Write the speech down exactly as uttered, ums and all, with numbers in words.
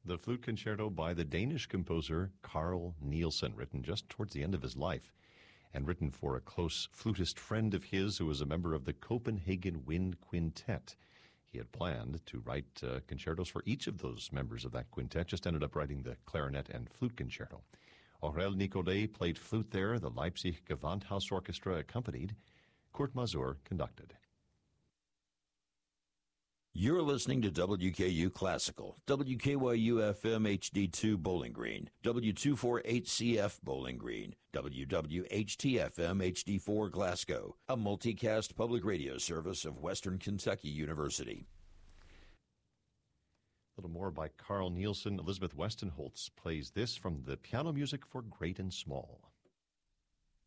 the flute concerto by the Danish composer Carl Nielsen, written just towards the end of his life, and written for a close flutist friend of his who was a member of the Copenhagen Wind Quintet. He had planned to write uh, concertos for each of those members of that quintet, just ended up writing the clarinet and flute concerto. Aurel Nicolet played flute there. The Leipzig Gewandhaus Orchestra accompanied. Kurt Masur conducted. You're listening to W K U Classical, W K Y U F M H D two Bowling Green, W two forty-eight C F Bowling Green, W W H T F M H D four Glasgow, a multicast public radio service of Western Kentucky University. A little more by Carl Nielsen. Elizabeth Westenholtz plays this from the Piano Music for Great and Small.